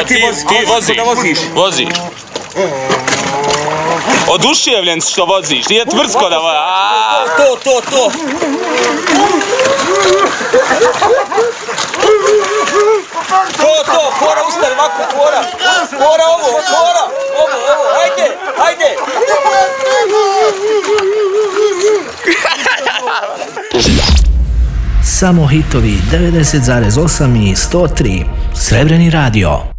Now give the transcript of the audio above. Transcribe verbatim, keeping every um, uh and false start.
ti, ti voziš, voziš. Voziš. Oduševljen si što voziš, nije tvrtsko da voziš. To, to, to. To, to, Kora ustani, ovako, Kora. Kora ovo, Kora. Ovo, ovo, hajde, hajde. Samo hitovi devedeset zarez osam i sto tri. Srebreni radio.